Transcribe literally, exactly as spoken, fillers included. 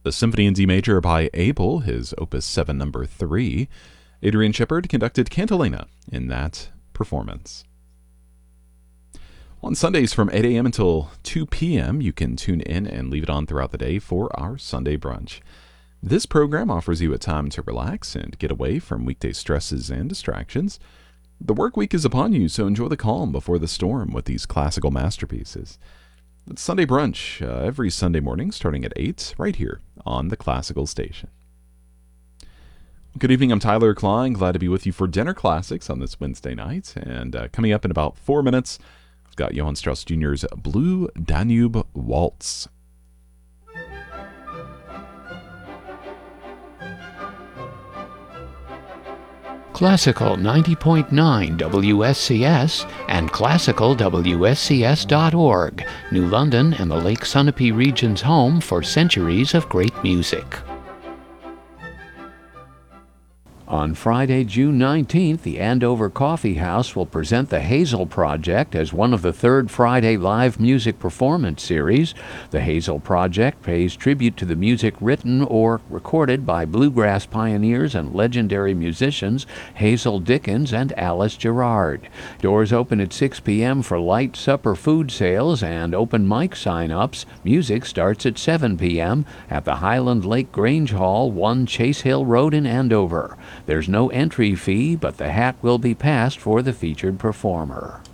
The Symphony in D major by Abel, his Opus seven number three. Adrian Shepard conducted Cantilena in that performance. On Sundays from eight a.m. until two p.m., you can tune in and leave it on throughout the day for our Sunday brunch. This program offers you a time to relax and get away from weekday stresses and distractions. The work week is upon you, so enjoy the calm before the storm with these classical masterpieces. It's Sunday brunch uh, every Sunday morning starting at eight, right here on the Classical Station. Good evening, I'm Tyler Klein. Glad to be with you for Dinner Classics on this Wednesday night. And uh, coming up in about four minutes, I've got Johann Strauss Junior's Blue Danube Waltz. Classical ninety point nine W S C S and classical W S C S dot org, New London and the Lake Sunapee region's home for centuries of great music. On Friday, June nineteenth, the Andover Coffee House will present the Hazel Project as one of the third Friday live music performance series. The Hazel Project pays tribute to the music written or recorded by bluegrass pioneers and legendary musicians Hazel Dickens and Alice Gerrard. Doors open at six p.m. for light supper food sales and open mic sign-ups. Music starts at seven p.m. at the Highland Lake Grange Hall, one Chase Hill Road in Andover. There's no entry fee, but the hat will be passed for the featured performer.